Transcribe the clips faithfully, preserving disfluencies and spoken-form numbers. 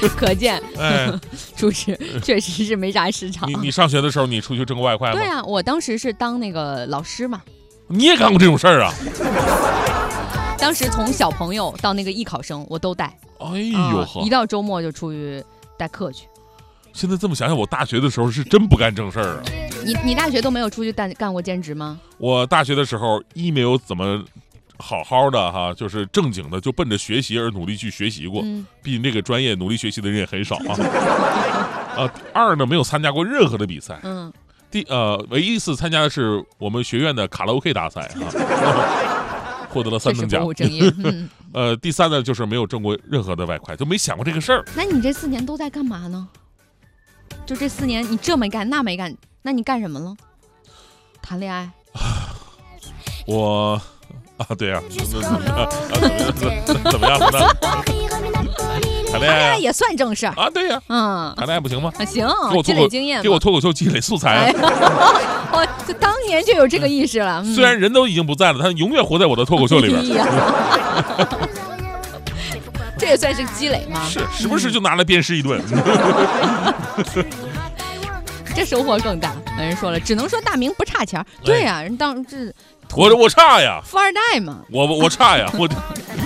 可见， 哎， 厨师确实是没啥市场。 你你上学的时候，你出去挣过外快吗？ 对啊，我当时是当那个老师嘛。 你也干过这种事儿啊？ 当时从小朋友到那个艺考生，我都带。 哎呦呵、 呃！一到周末就出去带课去。 现在这么想想，我大学的时候是真不干正事儿啊。 你你大学都没有出去干干过兼职吗？ 我大学的时候一没有怎么好好的哈，就是正经的就奔着学习而努力去学习过。嗯、毕竟这个专业努力学习的人也很少啊。啊，二呢没有参加过任何的比赛。嗯。第呃，唯一一次参加的是我们学院的卡拉 OK 大赛啊，获得了三等奖。 嗯、 呃，第三呢就是没有挣过任何的外快，就没想过这个事儿。 那你这四年都在干嘛呢？就这四年你这没干那没干，那你干什么了？谈恋爱？ 我啊，对呀、啊啊，怎么样呢？谈恋爱、啊、 也算正事啊，对呀、 啊， 嗯，谈恋爱不行吗？ 啊、行， 给我积累经验， 给我脱口秀积累素材、啊。 哦，这当年就有这个意识了。嗯、 虽然人都已经不在了，他永远活在我的脱口秀里边。 这也算是积累吗？ 是，时不时就拿来鞭尸一顿。 这收获更大。有人说了，只能说大明不差钱。对呀、啊，人当这我我差呀， 富二代嘛。 我我差呀，我。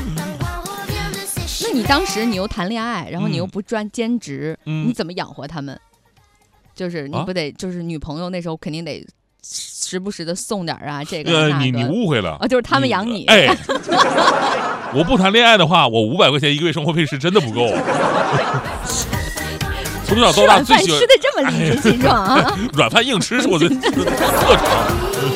那你当时你又谈恋爱，然后你又不专兼职， 嗯、 你怎么养活他们？就是你不得，啊、就是女朋友那时候肯定得时不时的送点啊，这个、 呃、 那个。 你你误会了， 哦，就是他们养你。 哎，我不谈恋爱的话，我五百块钱一个月生活费是真的不够啊。从小到大最喜欢吃的这么理直气壮啊！ 软饭硬吃是我的特长。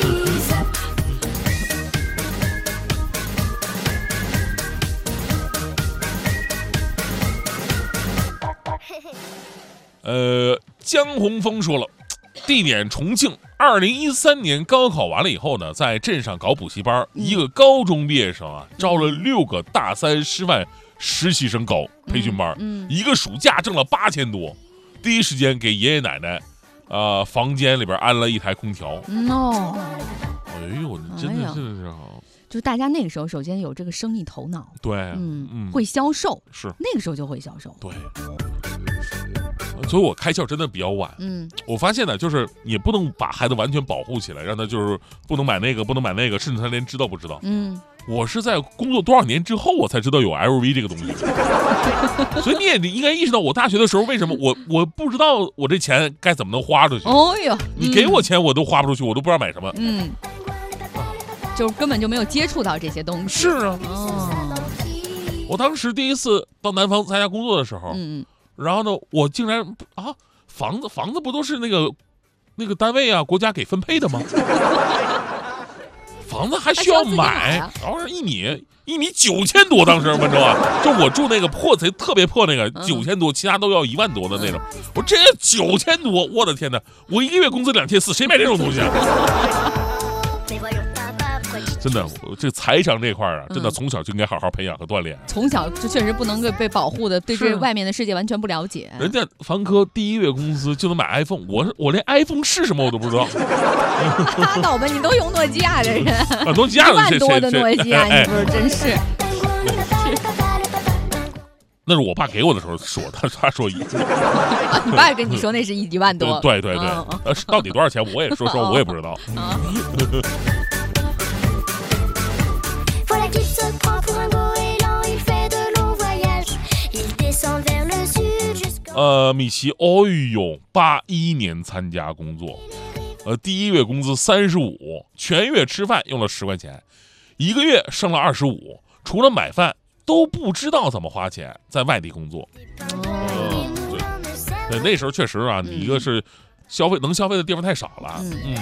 呃，江洪峰说了，地点重庆。二零一三年高考完了以后呢，在镇上搞补习班，嗯、一个高中毕业生啊，招了六个大三师范实习生搞培训班，嗯嗯、一个暑假挣了八千多。第一时间给爷爷奶奶，呃，房间里边安了一台空调。 no， 哎呦，你真的是好。 就是大家那个时候首先有这个生意头脑， 对， 嗯嗯，会销售， 是那个时候就会销售， 对。所以我开窍真的比较晚，嗯，我发现呢，就是也不能把孩子完全保护起来，让他就是不能买那个，不能买那个，甚至他连知道不知道，嗯。我是在工作多少年之后，我才知道有 L V 这个东西，所以你也应该意识到，我大学的时候为什么我我不知道我这钱该怎么能花出去。 哦哟， 你给我钱我都花不出去，我都不知道买什么。 嗯，就是根本就没有接触到这些东西。 是啊，哦，我当时第一次到南方参加工作的时候，嗯，然后呢，我竟然啊，房子房子不都是那个那个单位啊，国家给分配的吗？房子还需要买，然后一米一米九千多，当时你知道吧？就我住那个破贼特别破那个九千多，其他都要一万多的那种。我这九千多，我的天哪！我一个月工资两千四，谁买这种东西啊？真的，这财商这块啊，真的从小就应该好好培养和锻炼。 从小就确实不能够被保护的，对这外面的世界完全不了解。 人家房科第一月工资就能买 iPhone， 我我连 iPhone 是什么我都不知道。 拉倒吧，你都用诺基亚的人， 啊，诺基亚一万多的诺基亚，你不是真是。 那是我爸给我的时候说，他他说一， 啊、你爸跟你说那是一一万多， 对对对， 嗯呃，到底多少钱我也说实话我也不知道。呃，米奇，哎呦，八一年参加工作，呃，第一月工资三十五，全月吃饭用了十块钱，一个月剩了二十五，除了买饭都不知道怎么花钱，在外地工作。哦，对，对，那时候确实啊，你一个是消费能消费的地方太少了，嗯。嗯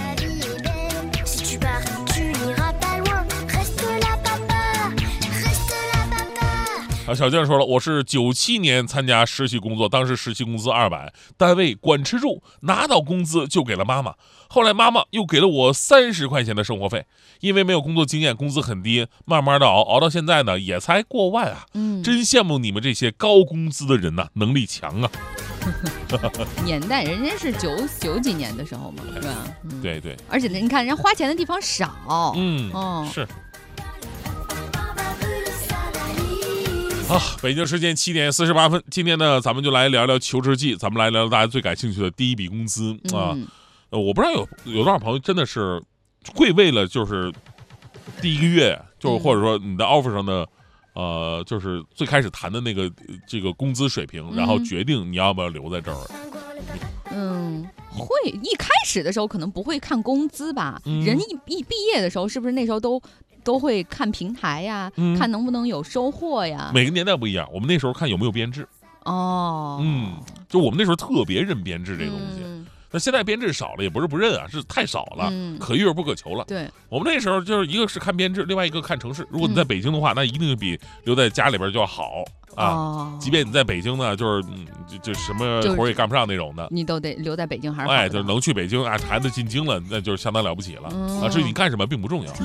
啊，小静说了，我是九七年参加实习工作，当时实习工资二百，单位管吃住，拿到工资就给了妈妈。后来妈妈又给了我三十块钱的生活费，因为没有工作经验，工资很低，慢慢的熬，熬到现在呢，也才过万啊。嗯，真羡慕你们这些高工资的人呐、啊，能力强啊。 年代，人家是九九几年的时候嘛，是吧？ 嗯、对对。 而且你看，人家花钱的地方少。 嗯，哦，是。 好，北京时间七点四十八分，今天呢，咱们就来聊聊求职季，咱们来聊聊大家最感兴趣的第一笔工资啊。 嗯、 呃，我不知道有有多少朋友真的是会为了就是第一个月，就或者说你的 offer 上的。呃，就是最开始谈的那个这个工资水平，然后决定你要不要留在这儿。 嗯，会一开始的时候可能不会看工资吧， 嗯、 人一一毕业的时候，是不是那时候都都会看平台呀，嗯、看能不能有收获呀？ 每个年代不一样，我们那时候看有没有编制。 哦， 嗯，就我们那时候特别认编制这个东西。嗯那现在编制少了，也不是不认啊，是太少了，嗯、可遇而不可求了。 对， 我们那时候就是一个是看编制，另外一个看城市。如果你在北京的话，嗯、那一定比留在家里边就要好啊。哦、即便你在北京呢，就是嗯，就就什么活也干不上那种的， 你都得留在北京还是好？ 哎，就能去北京啊，孩子进京了，那就是相当了不起了、嗯、啊。至于你干什么并不重要。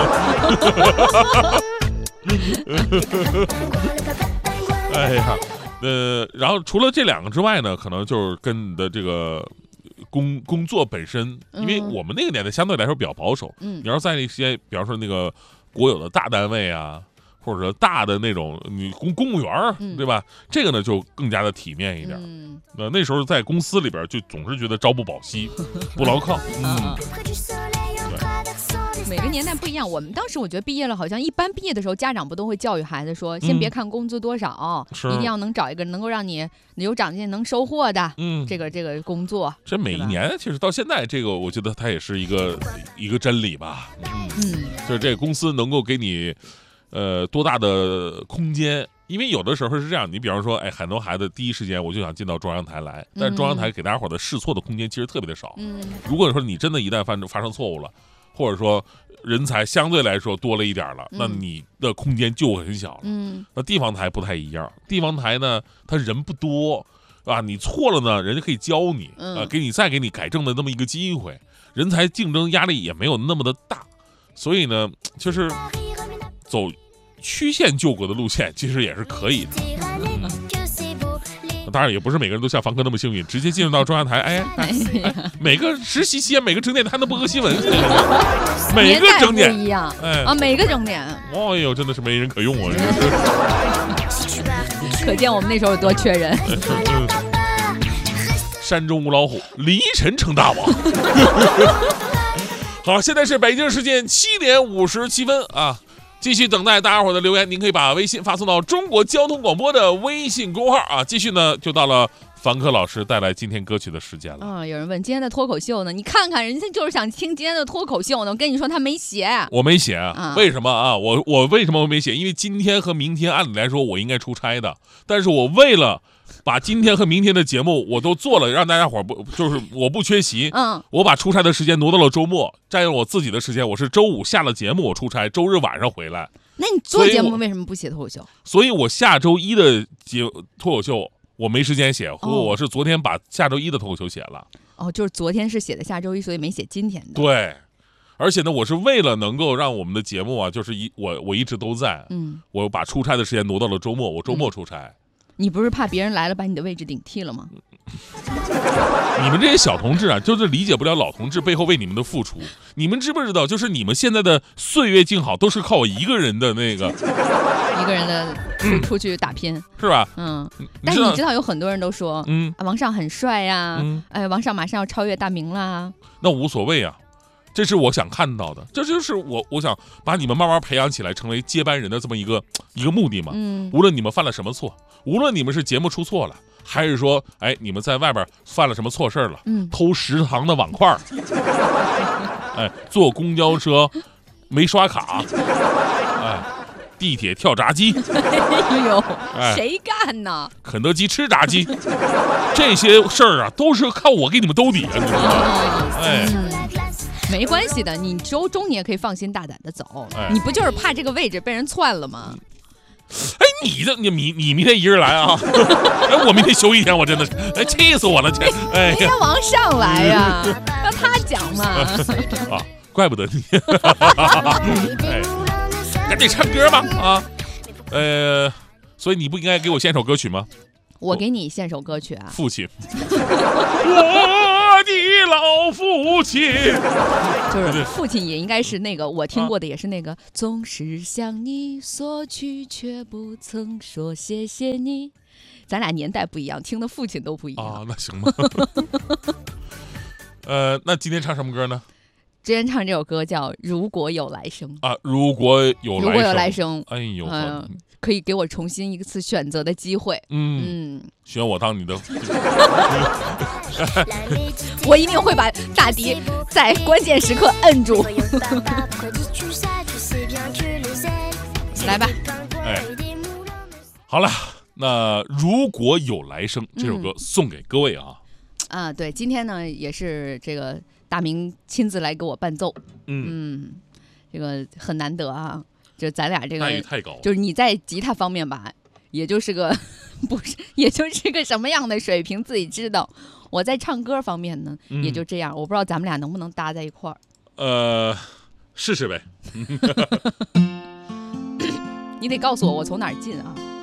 哎呀。呃，然后除了这两个之外呢，可能就是跟你的这个工工作本身，因为我们那个年代相对来说比较保守。嗯，你要在那些，比方说那个国有的大单位啊，或者说大的那种你公公务员，嗯、对吧？这个呢就更加的体面一点。嗯，那那时候在公司里边就总是觉得朝不保夕，不牢靠。嗯。 每个年代不一样，我们当时我觉得毕业了，好像一般毕业的时候，家长不都会教育孩子说，先别看工资多少，嗯、一定要能找一个能够让你有长进、能收获的，嗯，这个这个工作。 这每一年其实到现在，这个我觉得它也是一个一个真理吧，嗯，嗯就是这个公司能够给你，呃，多大的空间。因为有的时候是这样，你比方说，哎，很多孩子第一时间我就想进到中央台来，但是中央台给大家伙的试错的空间其实特别的少。嗯，如果说你真的一旦发生发生错误了，或者说人才相对来说多了一点了，那你的空间就很小了。嗯，那地方台不太一样，地方台呢，他人不多啊，你错了呢，人家可以教你，啊，给你再给你改正的那么一个机会，人才竞争压力也没有那么的大，所以呢，就是走曲线救国的路线，其实也是可以的。嗯当然也不是每个人都像房哥那么幸运，直接进入到中央台。哎，哎哎每个实习期间，每个整点还能播个新闻，每个整点不一样，哎啊，每个整点， 哎呦，真的是没人可用啊！ 可见我们那时候有多缺人。 山中无老虎，离尘成大王。好，现在是北京时间七点五十七分啊。继续等待大家伙的留言，您可以把微信发送到中国交通广播的微信公号啊。继续呢，就到了房科老师带来今天歌曲的时间了。 啊、嗯，有人问今天的脱口秀呢？你看看人家就是想听今天的脱口秀呢。我跟你说，他没写， 我没写，啊、为什么啊？我我为什么没写？因为今天和明天按理来说我应该出差的，但是我为了把今天和明天的节目我都做了，让大家伙不就是我不缺席，嗯，我把出差的时间挪到了周末，占用我自己的时间。我是周五下了节目我出差，周日晚上回来。 那你做节目为什么不写脱口秀？ 所以我下周一的节脱口秀我没时间写，或、哦、我是昨天把下周一的脱口秀写了。 哦，就是昨天是写的下周一，所以没写今天的。 对，而且呢，我是为了能够让我们的节目啊，就是一我我一直都在，嗯，我把出差的时间挪到了周末，我周末出差。嗯， 你不是怕别人来了把你的位置顶替了吗？ 你们这些小同志啊，就是理解不了老同志背后为你们的付出。你们知不知道，就是你们现在的岁月静好，都是靠我一个人的那个一个人的出出去打拼， 是吧？ 嗯。但是你知道，有很多人都说，嗯，王上很帅呀，嗯，哎，王上马上要超越大明啦。 那无所谓啊。这是我想看到的，这就是我我想把你们慢慢培养起来，成为接班人的这么一个一个目的嘛。嗯，无论你们犯了什么错，无论你们是节目出错了，还是说，哎，你们在外边犯了什么错事了，嗯，偷食堂的碗筷，哎，坐公交车没刷卡，哎，地铁跳闸机， 哎呦，哎、谁干呢？ 肯德基吃炸鸡，这些事儿啊，都是靠我给你们兜底啊，你知道吗？哎。 嗯，没关系的，你周中你也可以放心大胆的走，哎、你不就是怕这个位置被人篡了吗？ 哎，你的你你你明天一人来啊？哎，我明天休一天，我真的是，哎，气死我了！哎， 人家王上来呀，让他讲嘛。 啊，怪不得你。哎，赶紧唱歌吧啊！呃，所以你不应该给我献首歌曲吗？ 我给你献首歌曲啊， 父亲。我的老父亲。 就是父亲也应该是那个，我听过的也是那个，啊、总是向你索取，却不曾说谢谢你。咱俩年代不一样，听的父亲都不一样啊。那行吧。呃，那今天唱什么歌呢？ 今天唱这首歌叫《如果有来生》 啊，如果有来生， 如果有来生， 哎呦， 嗯、可以给我重新一次选择的机会。 嗯嗯，选我当你的。 我一定会把大迪在关键时刻摁住。来吧， 哎，好了，那如果有来生这首歌送给各位啊。 嗯、啊，对，今天呢也是这个大明亲自来给我伴奏。嗯嗯，这个很难得啊。就咱俩这个待遇太高， 就是你在吉他方面吧，也就是个不是，也就是个什么样的水平自己知道。我在唱歌方面呢，嗯、也就这样。我不知道咱们俩能不能搭在一块儿。 呃，试试呗。 你得告诉我我从哪儿进啊。